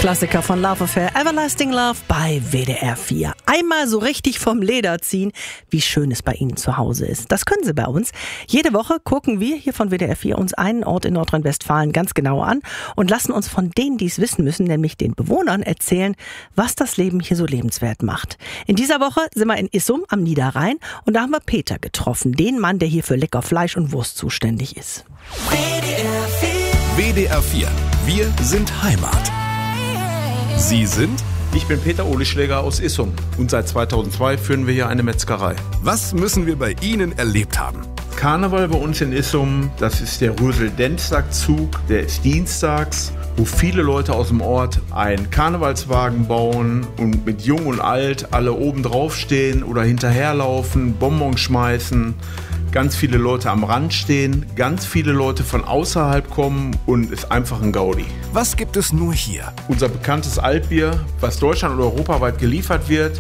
Klassiker von Love Affair, Everlasting Love bei WDR 4. Einmal so richtig vom Leder ziehen, wie schön es bei Ihnen zu Hause ist. Das können Sie bei uns. Jede Woche gucken wir hier von WDR 4 uns einen Ort in Nordrhein-Westfalen ganz genau an und lassen uns von denen, die es wissen müssen, nämlich den Bewohnern, erzählen, was das Leben hier so lebenswert macht. In dieser Woche sind wir in Issum am Niederrhein und da haben wir Peter getroffen, den Mann, der hier für lecker Fleisch und Wurst zuständig ist. WDR 4. Wir sind Heimat. Sie sind? Ich bin Peter Ohlischläger aus Issum und seit 2002 führen wir hier eine Metzgerei. Was müssen wir bei Ihnen erlebt haben? Karneval bei uns in Issum, das ist der Rösel-Denztag-Zug, der ist dienstags, wo viele Leute aus dem Ort einen Karnevalswagen bauen und mit Jung und Alt alle oben drauf stehen oder hinterherlaufen, Bonbons schmeißen. Ganz viele Leute am Rand stehen, ganz viele Leute von außerhalb kommen und ist einfach ein Gaudi. Was gibt es nur hier? Unser bekanntes Altbier, was Deutschland- und europaweit geliefert wird,